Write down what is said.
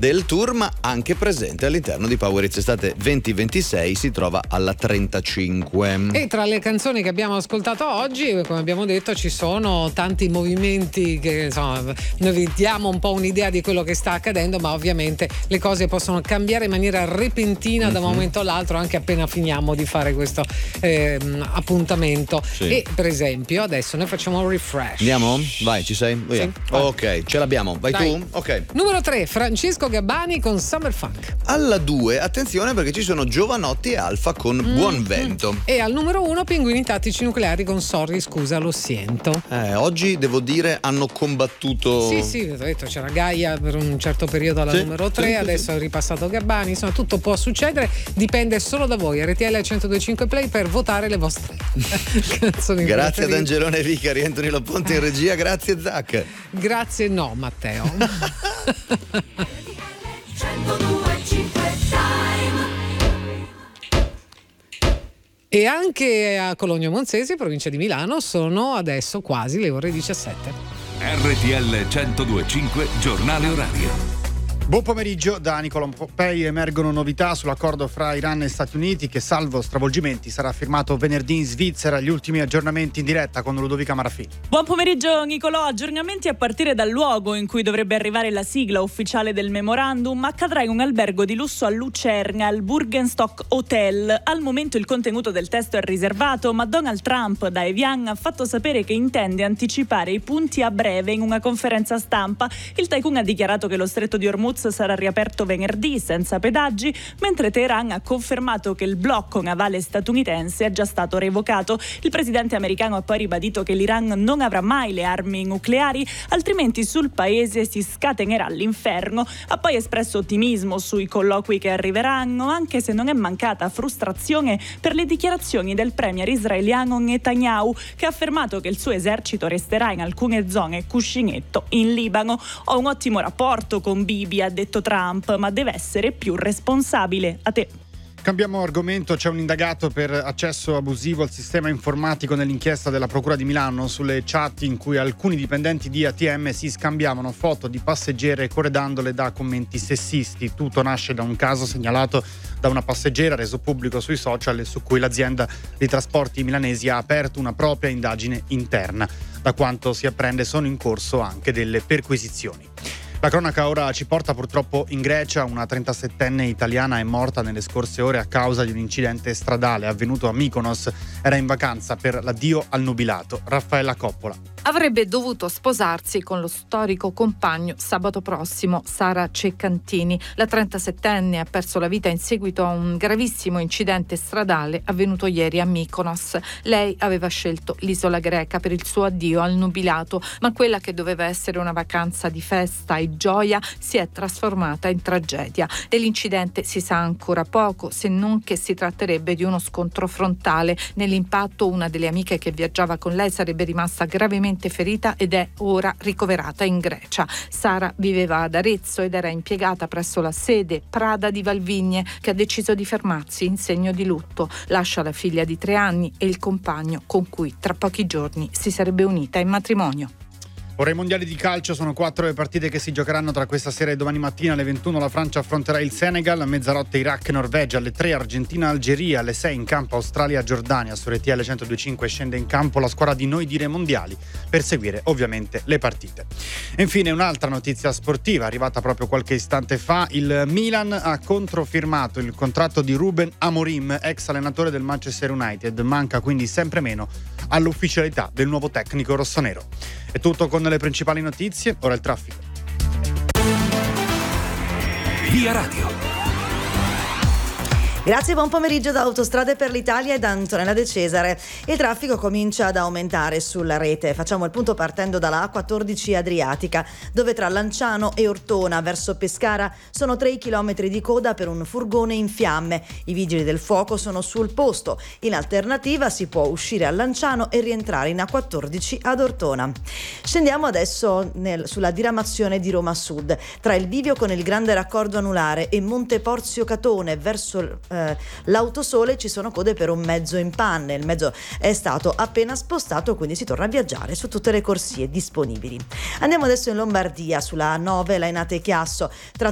del tour, ma anche presente all'interno di Power Hits Estate 2026, si trova alla 35. E tra le canzoni che abbiamo ascoltato oggi, come abbiamo detto, ci sono tanti movimenti che, insomma, noi vi diamo un po' un'idea di quello che sta accadendo, ma ovviamente le cose possono cambiare in maniera repentina da un momento all'altro, anche appena finiamo di fare questo appuntamento. Sì. E per esempio adesso noi facciamo un refresh. Andiamo? Vai, ci sei? Via. Sì, ok, ce l'abbiamo. Vai. Dai. Tu? Ok. Numero 3, Francesco Gabbani con Summer Funk. Alla 2, attenzione perché ci sono Giovanotti e Alfa con Buon Vento. E al numero 1, Pinguini Tattici Nucleari con Sorry, scusa, lo sento. Oggi devo dire hanno combattuto. Sì, ho detto c'era Gaia per un certo periodo alla numero 3, adesso è ripassato Gabbani, insomma tutto può succedere, dipende solo da voi. RTL 102.5 Play per votare le vostre canzoni. Grazie ad Angelone Vicari, Anthony Loponte in regia, grazie Zac. Grazie no Matteo. E anche a Cologno Monzesi, provincia di Milano, sono adesso quasi le ore 17. RTL 102.5 giornale orario. Buon pomeriggio da Nicola Pompei. Emergono novità sull'accordo fra Iran e Stati Uniti che, salvo stravolgimenti, sarà firmato venerdì in Svizzera. Gli ultimi aggiornamenti in diretta con Ludovica Marafini. Buon pomeriggio Nicolò. Aggiornamenti a partire dal luogo in cui dovrebbe arrivare la sigla ufficiale del memorandum. Accadrà in un albergo di lusso a Lucerna, il Burgenstock Hotel. Al momento il contenuto del testo è riservato, ma Donald Trump da Evian ha fatto sapere che intende anticipare i punti a breve in una conferenza stampa. Il tycoon ha dichiarato che lo stretto di Hormuz sarà riaperto venerdì senza pedaggi, mentre Teheran ha confermato che il blocco navale statunitense è già stato revocato. Il presidente americano ha poi ribadito che l'Iran non avrà mai le armi nucleari, altrimenti sul paese si scatenerà l'inferno. Ha poi espresso ottimismo sui colloqui che arriveranno, anche se non è mancata frustrazione per le dichiarazioni del premier israeliano Netanyahu, che ha affermato che il suo esercito resterà in alcune zone cuscinetto in Libano. Ho un ottimo rapporto con Bibi, ha detto Trump, ma deve essere più responsabile. A te. Cambiamo argomento. C'è un indagato per accesso abusivo al sistema informatico nell'inchiesta della Procura di Milano sulle chat in cui alcuni dipendenti di ATM si scambiavano foto di passeggere corredandole da commenti sessisti. Tutto nasce da un caso segnalato da una passeggera reso pubblico sui social e su cui l'azienda di trasporti milanesi ha aperto una propria indagine interna. Da quanto si apprende sono in corso anche delle perquisizioni. La cronaca ora ci porta purtroppo in Grecia. Una 37enne italiana è morta nelle scorse ore a causa di un incidente stradale avvenuto a Mykonos. Era in vacanza per l'addio al nubilato. Raffaella Coppola. Avrebbe dovuto sposarsi con lo storico compagno sabato prossimo, Sara Ceccantini. La 37enne ha perso la vita in seguito a un gravissimo incidente stradale avvenuto ieri a Mykonos. Lei aveva scelto l'isola greca per il suo addio al nubilato, ma quella che doveva essere una vacanza di festa e gioia si è trasformata in tragedia. Dell'incidente si sa ancora poco, se non che si tratterebbe di uno scontro frontale. Nell'impatto una delle amiche che viaggiava con lei sarebbe rimasta gravemente ferita ed è ora ricoverata in Grecia. Sara viveva ad Arezzo ed era impiegata presso la sede Prada di Valvigne, che ha deciso di fermarsi in segno di lutto. Lascia la figlia di 3 anni e il compagno con cui tra pochi giorni si sarebbe unita in matrimonio. Ora i mondiali di calcio, sono 4 le partite che si giocheranno tra questa sera e domani mattina. Alle 21 la Francia affronterà il Senegal, a mezzanotte Iraq e Norvegia, alle 3 Argentina Algeria, alle 6 in campo Australia Giordania. Su RTL 102.5 scende in campo la squadra di Noi Dire Mondiali per seguire ovviamente le partite. E infine un'altra notizia sportiva arrivata proprio qualche istante fa: il Milan ha controfirmato il contratto di Ruben Amorim, ex allenatore del Manchester United. Manca quindi sempre meno all'ufficialità del nuovo tecnico rossonero. È tutto con le principali notizie, ora il traffico. Via Radio. Grazie, buon pomeriggio da Autostrade per l'Italia e da Antonella De Cesare. Il traffico comincia ad aumentare sulla rete. Facciamo il punto partendo dalla A14 Adriatica, dove tra Lanciano e Ortona verso Pescara sono 3 chilometri di coda per un furgone in fiamme. I vigili del fuoco sono sul posto. In alternativa si può uscire a Lanciano e rientrare in A14 ad Ortona. Scendiamo adesso sulla diramazione di Roma Sud. Tra il bivio con il grande raccordo anulare e Monteporzio Catone verso l'Autosole ci sono code per un mezzo in panne. Il mezzo è stato appena spostato, quindi si torna a viaggiare su tutte le corsie disponibili. Andiamo adesso in Lombardia, sulla A9 Lainate Chiasso, tra